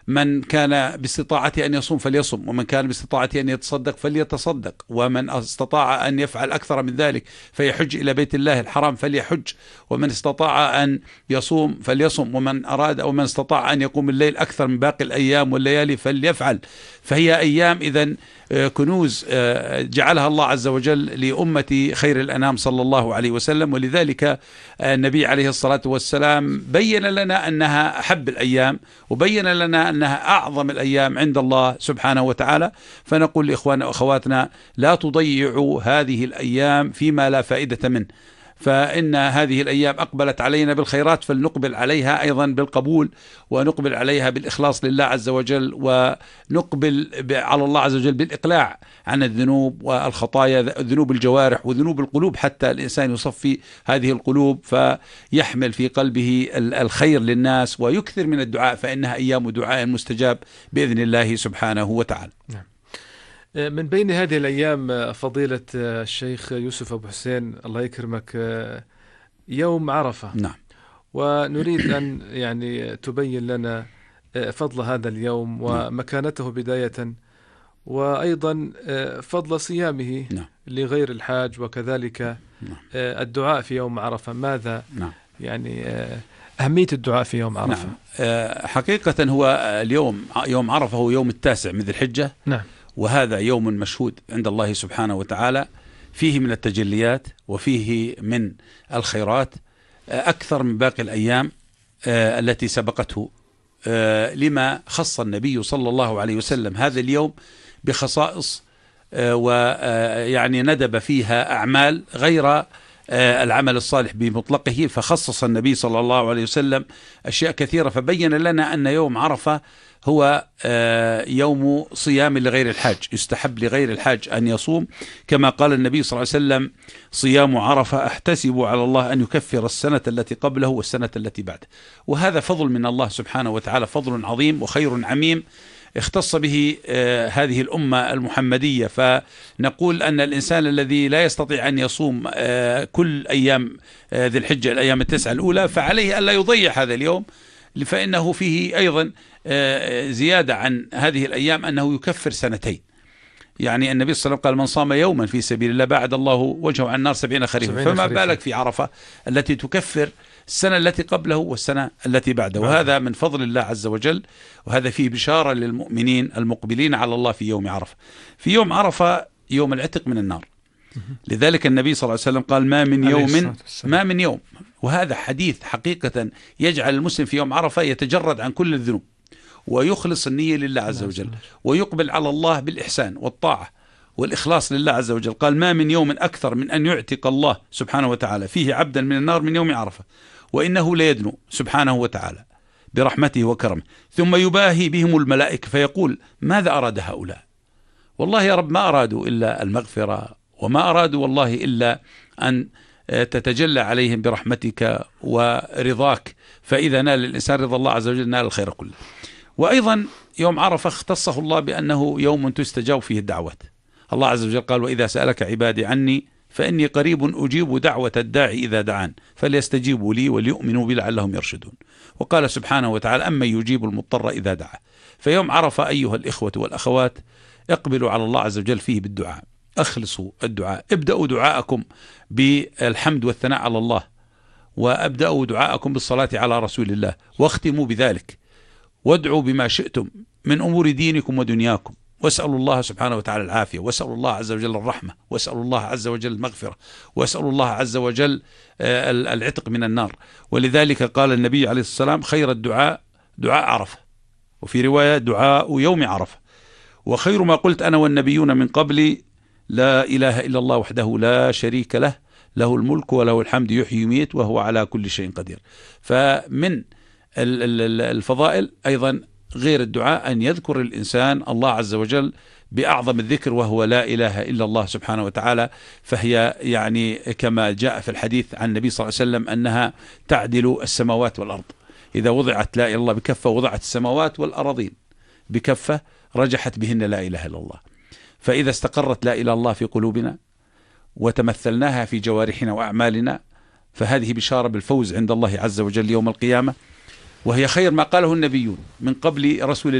من كان باستطاعته أن يصوم فليصم، ومن كان باستطاعته أن يتصدق فليتصدق، ومن استطاع أن يفعل أكثر من ذلك فيحج إلى بيت الله الحرام فليحج، ومن استطاع أن يصوم فليصم، ومن أراد أو من استطاع أن يقوم الليل أكثر من باقي الأيام والليالي فليفعل. فهي أيام إذن كنوز جعلها الله عز وجل لأمة خير الأنام صلى الله عليه وسلم. ولذلك النبي عليه الصلاة والسلام بين لنا أنها أحب الأيام، وبين لنا أنها أعظم الأيام عند الله سبحانه وتعالى. فنقول لإخواننا وأخواتنا لا تضيعوا هذه الأيام فيما لا فائدة منه، فإن هذه الأيام أقبلت علينا بالخيرات، فلنقبل عليها أيضا بالقبول، ونقبل عليها بالإخلاص لله عز وجل، ونقبل على الله عز وجل بالإقلاع عن الذنوب والخطايا، ذنوب الجوارح وذنوب القلوب، حتى الإنسان يصفي هذه القلوب فيحمل في قلبه الخير للناس، ويكثر من الدعاء، فإنها أيام دعاء مستجاب بإذن الله سبحانه وتعالى. نعم. من بين هذه الأيام فضيلة الشيخ يوسف أبو حسين الله يكرمك يوم عرفة. نعم. ونريد أن يعني تبين لنا فضل هذا اليوم ومكانته بداية، وأيضا فضل صيامه لغير الحاج، وكذلك الدعاء في يوم عرفة. ماذا يعني أهمية الدعاء في يوم عرفة؟ حقيقة هو اليوم يوم عرفة هو يوم 9 من ذي الحجة. وهذا يوم مشهود عند الله سبحانه وتعالى، فيه من التجليات وفيه من الخيرات أكثر من باقي الأيام التي سبقته، لما خص النبي صلى الله عليه وسلم هذا اليوم بخصائص، ويعني ندب فيها أعمال غير العمل الصالح بمطلقه، فخصص النبي صلى الله عليه وسلم أشياء كثيرة، فبين لنا أن يوم عرفة هو يوم صيام لغير الحاج، يستحب لغير الحاج أن يصوم، كما قال النبي صلى الله عليه وسلم: صيام عرفة أحتسب على الله أن يكفر السنة التي قبله والسنة التي بعده. وهذا فضل من الله سبحانه وتعالى، فضل عظيم وخير عميم اختص به هذه الأمة المحمدية. فنقول أن الإنسان الذي لا يستطيع أن يصوم كل أيام ذي الحجة الأيام 9 الأولى، فعليه ألا يضيع هذا اليوم، فإنه فيه أيضا زيادة عن هذه الأيام أنه يكفر 2 سنين. يعني النبي صلى الله عليه وسلم قال: من صام يوما في سبيل الله بعد الله وجهه عن النار 70 خريفا، فما بالك في عرفة التي تكفر السنة التي قبله والسنة التي بعده. وهذا من فضل الله عز وجل، وهذا فيه بشارة للمؤمنين المقبلين على الله في يوم عرفة. في يوم عرفة يوم العتق من النار، لذلك النبي صلى الله عليه وسلم قال: ما من يوم. وهذا حديث حقيقة يجعل المسلم في يوم عرفة يتجرد عن كل الذنوب، ويخلص النية لله عز وجل، ويقبل على الله بالإحسان والطاعة والإخلاص لله عز وجل. قال: ما من يوم أكثر من أن يعتق الله سبحانه وتعالى فيه عبدا من النار من يوم عرفة، وإنه ليدنو سبحانه وتعالى برحمته وكرمه، ثم يباهي بهم الملائكة فيقول: ماذا أراد هؤلاء؟ والله يا رب ما أرادوا إلا المغفرة، وما أرادوا والله إلا أن تتجلى عليهم برحمتك ورضاك، فإذا نال الإنسان رضا الله عز وجل نال الخير كله. وأيضا يوم عرفة اختصه الله بأنه يوم تستجاب فيه الدعوات. الله عز وجل قال: وإذا سألك عبادي عني فإني قريب أجيب دعوة الداعي إذا دعان فليستجيبوا لي وليؤمنوا بي لعلهم يرشدون. وقال سبحانه وتعالى: أما يجيب المضطر إذا دعا. فيوم عرفة أيها الإخوة والأخوات اقبلوا على الله عز وجل فيه بالدعاء، أخلصوا الدعاء، ابدأوا دعاءكم بالحمد والثناء على الله، وابدأوا دعاءكم بالصلاة على رسول الله، واختموا بذلك، وادعوا بما شئتم من أمور دينكم ودنياكم، واسألوا الله سبحانه وتعالى العافية، واسألوا الله عز وجل الرحمة، واسألوا الله عز وجل المغفرة، واسألوا الله عز وجل العتق من النار. ولذلك قال النبي عليه الصلاة والسلام: خير الدعاء دعاء عرفة، وفي رواية دعاء يوم عرفة، وخير ما قلت أنا والنبيون من قبلي لا إله إلا الله وحده لا شريك له، له الملك وله الحمد يحيي ويميت وهو على كل شيء قدير. فمن الفضائل أيضا غير الدعاء أن يذكر الإنسان الله عز وجل بأعظم الذكر، وهو لا إله إلا الله سبحانه وتعالى. فهي يعني كما جاء في الحديث عن النبي صلى الله عليه وسلم أنها تعدل السماوات والأرض. إذا وضعت لا إله إلا الله بكفة وضعت السماوات والأراضين بكفة رجحت بهن لا إله إلا الله. فإذا استقرت لا إله إلا الله في قلوبنا وتمثلناها في جوارحنا وأعمالنا، فهذه بشارة بالفوز عند الله عز وجل يوم القيامة، وهي خير ما قاله النبيون من قبل رسول